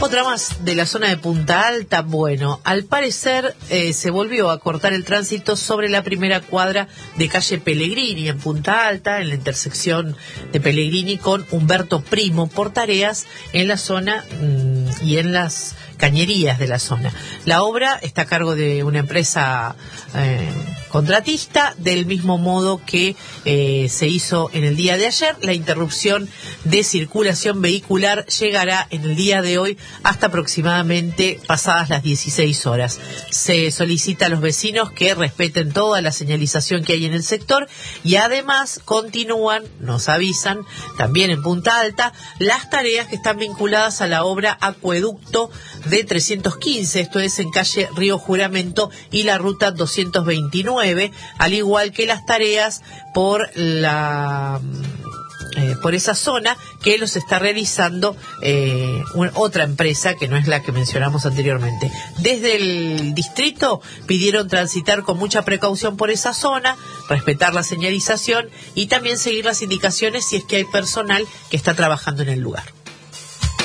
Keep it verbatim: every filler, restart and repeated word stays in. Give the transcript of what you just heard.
Otra más de la zona de Punta Alta. Bueno, al parecer eh, se volvió a cortar el tránsito sobre la primera cuadra de calle Pellegrini en Punta Alta, en la intersección de Pellegrini con Humberto Primo, por tareas en la zona mmm, y en las cañerías de la zona. La obra está a cargo de una empresa eh, contratista, del mismo modo que eh, se hizo en el día de ayer. La interrupción de circulación vehicular llegará en el día de hoy hasta aproximadamente pasadas las dieciséis horas. Se solicita a los vecinos que respeten toda la señalización que hay en el sector y además continúan, nos avisan, también en Punta Alta, las tareas que están vinculadas a la obra Acueducto de trescientos quince, esto es en calle Río Juramento y la ruta doscientos veintinueve, al igual que las tareas por la eh, por esa zona que los está realizando eh, una, otra empresa que no es la que mencionamos anteriormente. Desde el distrito pidieron transitar con mucha precaución por esa zona, respetar la señalización y también seguir las indicaciones si es que hay personal que está trabajando en el lugar.